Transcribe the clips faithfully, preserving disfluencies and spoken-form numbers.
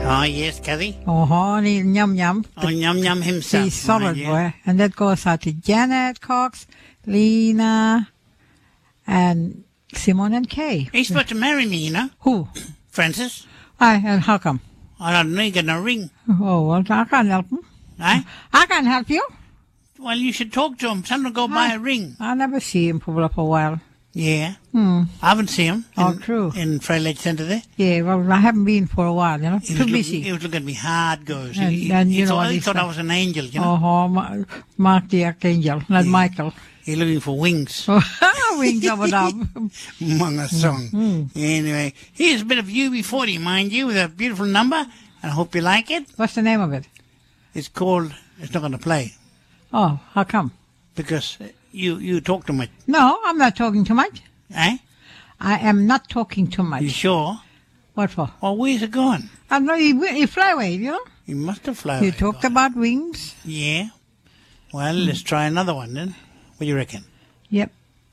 Oh, yes, Kathy. Oh, and he's Yum Yum. Oh, Yum Yum himself. He's solid, mind you. boy. And that goes out to Janet Cox, Lena, and Simone and Kay. He's supposed to marry me, you know. Who? Francis. Aye, and how come? I don't know, you got no ring. Oh, well, I can't help him. Eh? I can't help you. Well, you should talk to him. Tell him to go buy a ring. I never see him for a while. Yeah. Hmm. I haven't seen him. Oh, in, true. In Freilage Centre there. Yeah, well, I haven't been for a while, you know. He Too was, busy. looking, he was looking at me hard, goes. And- he and he you know thought, what he he thought I said. was an angel, you know. Oh, Ma- Mark the Archangel, not Yeah. Michael. He's looking for wings. Wings of a dove. Among a song. Mm. Anyway, here's a bit of U B forty, mind you, with a beautiful number. And I hope you like it. What's the name of it? It's called, it's not going to play. Oh, how come? Because you, you talk too much. No, I'm not talking too much. Eh? I am not talking too You much. sure? What for? Well, where's it going? I know you, you fly away, you know. You must have flown. You talked about wings. Yeah. Well, let's try another one then. What do you reckon? Yep.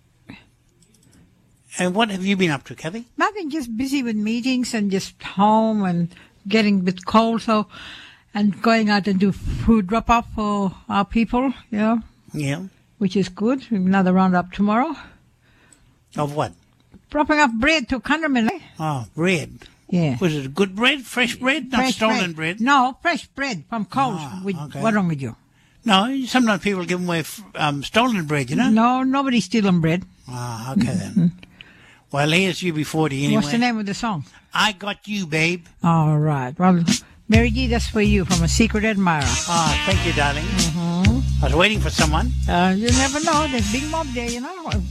And what have you been up to, Kathy? Nothing, just busy with meetings and just home and getting a bit cold, so, and going out and do food drop off for our people, you know, Yeah. which is good. Another roundup tomorrow. Of what? Dropping off bread to Connerman, eh? Oh, bread. Yeah. Was it good bread? Fresh bread? Not Fresh stolen bread? No, fresh bread from Coles. Ah, With- okay. What's wrong with you? No, sometimes people give away f- um, stolen bread, you know? No, nobody's stealing bread. Ah, okay then. Well, here's U B forty anyway. What's the name of the song? I Got You, Babe. All right. Well, Mary G, that's for you from a secret admirer. Ah, thank you, darling. Mm-hmm. I was waiting for someone. Uh, you never know. There's Big Mob there, you know.